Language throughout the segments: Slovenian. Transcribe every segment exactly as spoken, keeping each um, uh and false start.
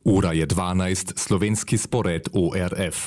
Ura je dvanajst, slovenski spored O R F.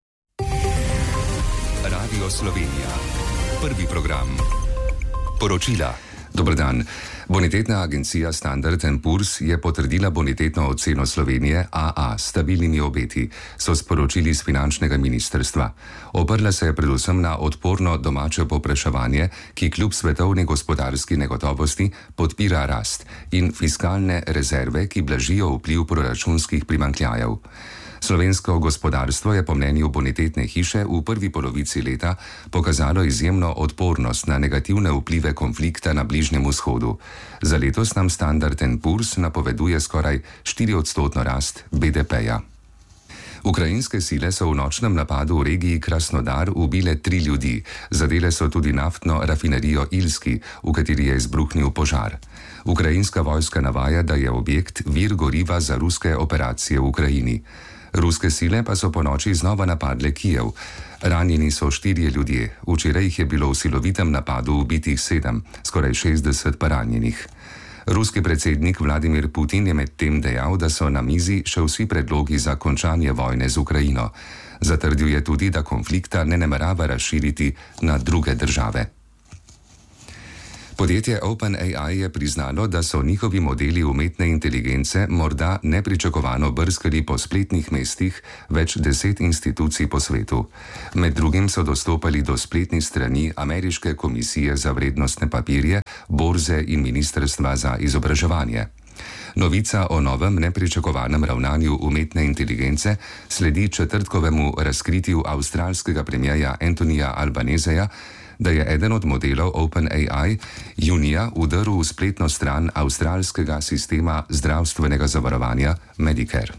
Radio Slovenija. Prvi program. Poročila. Dober dan. Bonitetna agencija Standard and Poor's je potrdila bonitetno oceno Slovenije A A s stabilnimi obeti, so sporočili z finančnega ministrstva. Oprla se je predvsem na odporno domače povpraševanje, ki kljub svetovni gospodarski negotovosti podpira rast, in fiskalne rezerve, ki blažijo vpliv proračunskih primanjkljajev. Slovensko gospodarstvo je po mnenju bonitetne hiše v prvi polovici leta pokazalo izjemno odpornost na negativne vplive konflikta na Bližnjem vzhodu. Za letos nam Standard and Poor's napoveduje skoraj štiriodstotno rast B D P-ja. Ukrajinske sile so v nočnem napadu v regiji Krasnodar ubile tri ljudi, zadele so tudi naftno rafinerijo Ilski, v kateri je izbruhnil požar. Ukrajinska vojska navaja, da je objekt vir goriva za ruske operacije v Ukrajini. Ruske sile pa so po noči znova napadle Kijev. Ranjeni so štirje ljudje, včeraj jih je bilo v silovitem napadu ubitih sedem, skoraj šestdeset pa ranjenih. Ruski predsednik Vladimir Putin je medtem dejal, da so na mizi še vsi predlogi za končanje vojne z Ukrajino. Zatrdil je tudi, da konflikta ne namerava razširiti na druge države. Podjetje OpenAI je priznalo, da so njihovi modeli umetne inteligence morda nepričakovano brskali po spletnih mestih več deset institucij po svetu. Med drugim so dostopali do spletnih strani Ameriške komisije za vrednostne papirje, borze in Ministrstva za izobraževanje. Novica o novem nepričakovanem ravnanju umetne inteligence sledi četrtkovemu razkritju avstralskega premierja Antonija Albaneseja, da je eden od modelov OpenAI junija vdrl v spletno stran avstralskega sistema zdravstvenega zavarovanja Medicare.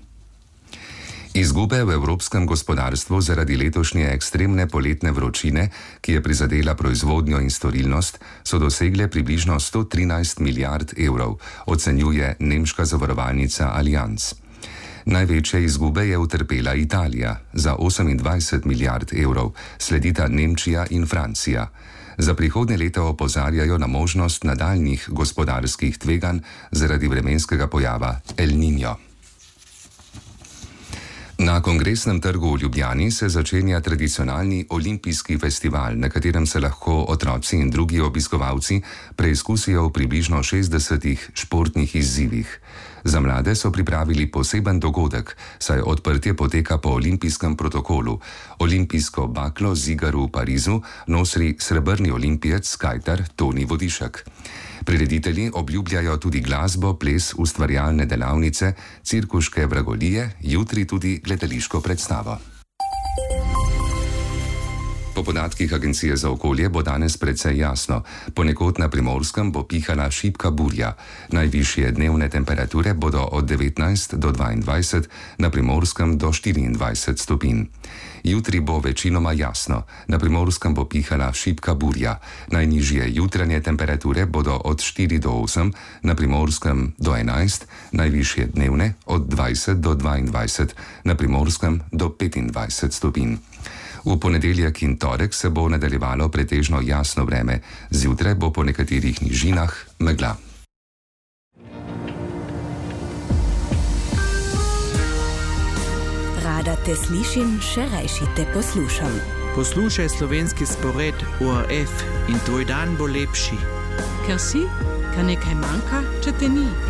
Izgube v evropskem gospodarstvu zaradi letošnje ekstremne poletne vročine, ki je prizadela proizvodnjo in storilnost, so dosegle približno sto trinajst milijard evrov, ocenjuje nemška zavarovalnica Allianz. Največje izgube je utrpela Italija za osemindvajset milijard evrov, sledita Nemčija in Francija. Za prihodnje leto opozarjajo na možnost nadaljnjih gospodarskih tveganj zaradi vremenskega pojava El Niño. Na Kongresnem trgu v Ljubljani se začenja tradicionalni olimpijski festival, na katerem se lahko otroci in drugi obiskovalci preizkusijo v približno šestdesetih športnih izzivih. Za mlade so pripravili poseben dogodek, saj odprtje poteka po olimpijskem protokolu. Olimpijsko baklo z iger v Parizu nosi srebrni olimpijec skajter Toni Vodišek. Prireditelji obljubljajo tudi glasbo, ples, ustvarjalne delavnice, cirkuške vragolije, jutri tudi gledališko predstavo. Po podatkih Agencije za okolje bo danes precej jasno. Ponekod na Primorskem bo pihala šibka burja. Najvišje dnevne temperature bodo od devetnajst do dvaindvajset, na Primorskem do štiriindvajset stopinj. Jutri bo večinoma jasno. Na Primorskem bo pihala šibka burja. Najnižje jutranje temperature bodo od štiri do osem, na Primorskem do enajst, najvišje dnevne od dvajset do dvaindvajset, na Primorskem do petindvajset stopinj. V ponedeljek in torek se bo nadaljevalo pretežno jasno vreme, zjutraj bo po nekaterih nižinah megla. Rada te slišim, še rajši te poslušam. Poslušaj slovenski spored O R F in tvoj dan bo lepši. Ker si, kar nekaj manjka, če te ni.